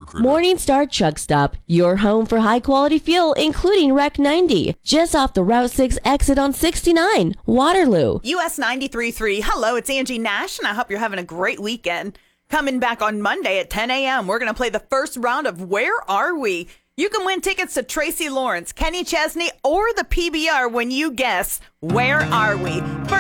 ZipRecruiter. Morningstar Truck Stop, your home for high-quality fuel, including Rec 90, just off the Route 6 exit on 69, Waterloo. US 93.3. Hello, it's Angie Nash, and I hope you're having a great weekend. Coming back on Monday at 10 a.m., we're going to play the first round of Where Are We? You can win tickets to Tracy Lawrence, Kenny Chesney, or the PBR when you guess Where Are We?